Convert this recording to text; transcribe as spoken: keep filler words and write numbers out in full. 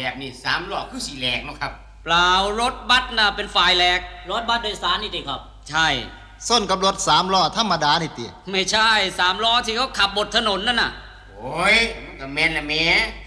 แบบนี้สามล้อคือสีแหลกเนาะครับเปล่ารถบัสน่ะเป็นฝ่ายแหลกรถบัสโดยสารนี่ติครับใช่ส้นกับรถสามล้อธรรมดานี่ติไม่ใช่สามล้อที่เขาขับบนถนนนั่นน่ะโอ้ยมันก็แม่นละแม่